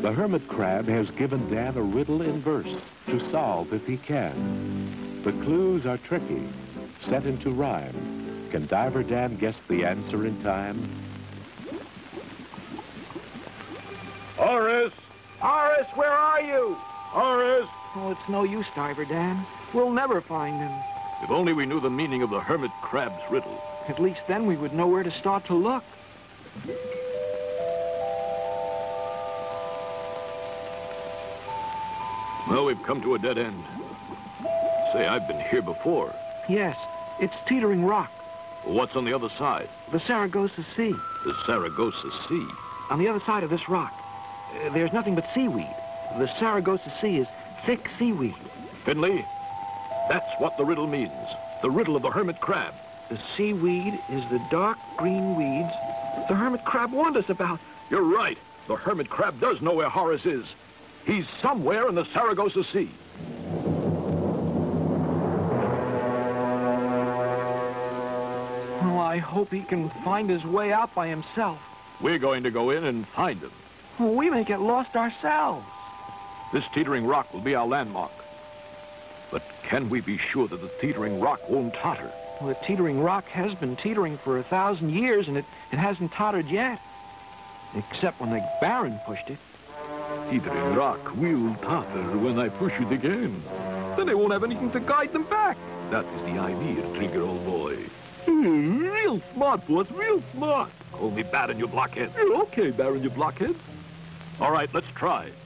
The hermit crab has given Dan a riddle in verse to solve if he can. The clues are tricky, set into rhyme. Can Diver Dan guess the answer in time? Horace! Horace, where are you? Horace! Oh, it's no use, Diver Dan. We'll never find him. If only we knew the meaning of the hermit crab's riddle. At least then we would know where to start to look. Well, we've come to a dead end. Say, I've been here before. Yes, it's Teetering Rock, What's on the other side? the Saragossa Sea. The Saragossa Sea. On the other side of this rock, there's nothing but seaweed. The Saragossa Sea is thick seaweed. Finley, that's what the riddle means. The riddle of the hermit crab. The seaweed is the dark green weeds the hermit crab warned us about. You're right. The hermit crab does know where Horace is. He's somewhere in the Saragossa Sea. Oh, I hope he can find his way out by himself. We're going to go in and find him. Oh, we may get lost ourselves. This teetering rock will be our landmark. But can we be sure that the teetering rock won't totter? Well, the Teetering Rock has been teetering for 1,000 years, and it hasn't tottered yet. Except when the Baron pushed it. Teetering rock will totter when I push it again. Then they won't have anything to guide them back. That is the idea, Trigger, old boy. Real smart, boss, real smart. Call me Baron, you blockhead. Okay, Baron, you blockhead. All right, let's try.